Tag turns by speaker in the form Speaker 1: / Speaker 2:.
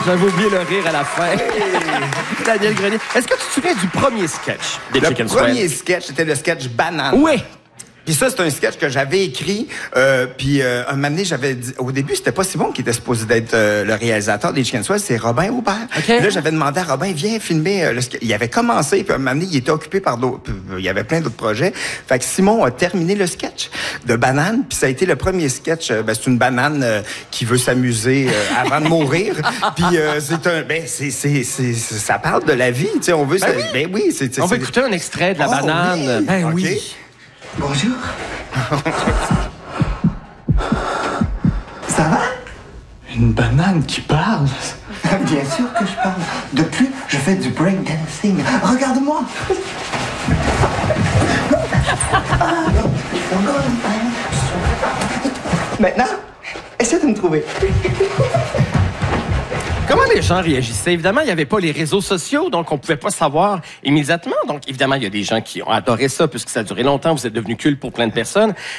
Speaker 1: J'avais oublié le rire à la fin. Daniel Grenier. Est-ce que tu te souviens du premier sketch des Chicken Swell?
Speaker 2: Le premier sketch, c'était le sketch Banane.
Speaker 1: Oui.
Speaker 2: Puis ça, c'est un sketch que j'avais écrit. Puis un moment donné, j'avais dit... Au début, c'était pas Simon qui était supposé d'être le réalisateur des Chicken Swell, c'est Robin Aubert.
Speaker 1: Okay.
Speaker 2: Puis là, j'avais demandé à Robin, viens filmer le sketch. Il avait commencé, puis un moment donné, il était occupé par d'autres... Il y avait plein d'autres projets. Fait que Simon a terminé le sketch de Banane, puis ça a été le premier sketch. C'est une banane qui veut s'amuser avant de mourir. Puis c'est un... ça parle de la vie, tu sais, on veut...
Speaker 1: On va écouter un extrait de la banane.
Speaker 2: Oui.
Speaker 1: Ben
Speaker 2: okay.
Speaker 1: oui.
Speaker 3: Bonjour. Ça va?
Speaker 4: Une banane qui parle?
Speaker 3: Bien sûr que je parle. De plus, je fais du breakdancing. Regarde-moi. Maintenant, essaie de me trouver.
Speaker 1: Comment les gens réagissaient? Évidemment, il n'y avait pas les réseaux sociaux, donc on ne pouvait pas savoir immédiatement. Donc, évidemment, il y a des gens qui ont adoré ça, puisque ça a duré longtemps, vous êtes devenu culte pour plein de personnes.